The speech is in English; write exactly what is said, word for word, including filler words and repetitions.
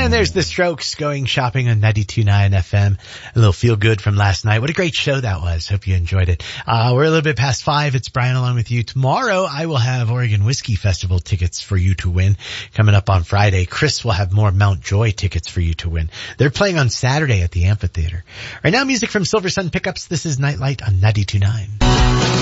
And there's the Strokes going shopping on ninety-two point nine F M. A little feel good from last night. What a great show that was. Hope you enjoyed it. Uh, we're a little bit past five. It's Brian along with you. Tomorrow I will have Oregon Whiskey Festival tickets for you to win. Coming up on Friday, Chris will have more Mount Joy tickets for you to win. They're playing on Saturday at the amphitheater. Right now, music from Silver Sun Pickups. This is Nightlight on ninety-two point nine.